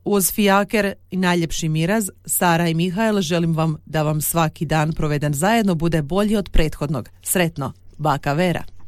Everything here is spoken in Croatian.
Uz fijaker i najljepši miraz, Sara i Mihael želim vam da vam svaki dan proveden zajedno bude bolji od prethodnog. Sretno, baka Vera.